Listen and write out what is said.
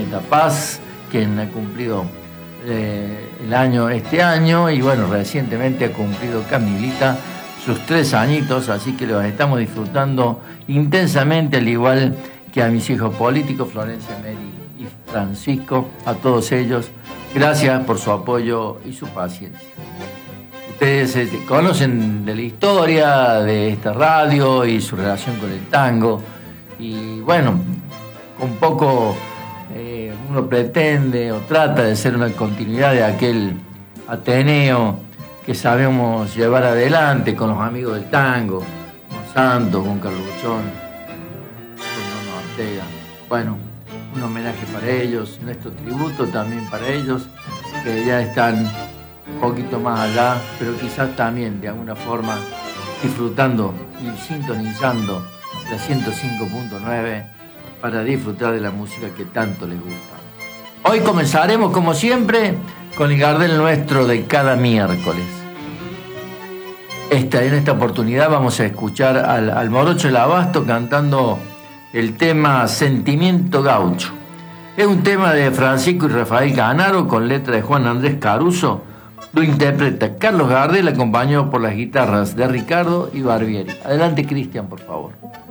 Juanita Paz, quien ha cumplido el año este año, y bueno, recientemente ha cumplido Camilita sus 3 añitos, así que los estamos disfrutando intensamente, al igual que a mis hijos políticos, Florencia, Mary y Francisco, a todos ellos. Gracias por su apoyo y su paciencia. Ustedes conocen de la historia de esta radio y su relación con el tango, y bueno, un poco uno pretende o trata de ser una continuidad de aquel Ateneo que sabemos llevar adelante con los amigos del tango, con Santos, con Carluchón, con Nono Ortega. Bueno, un homenaje para ellos, nuestro tributo también para ellos, que ya están un poquito más allá, pero quizás también de alguna forma disfrutando y sintonizando la 105.9 para disfrutar de la música que tanto les gusta. Hoy comenzaremos, como siempre, con el Gardel nuestro de cada miércoles. En esta oportunidad vamos a escuchar al Morocho el Abasto cantando el tema Sentimiento Gaucho. Es un tema de Francisco y Rafael Canaro con letra de Juan Andrés Caruso. Lo interpreta Carlos Gardel, acompañado por las guitarras de Ricardo y Barbieri. Adelante, Cristian, por favor.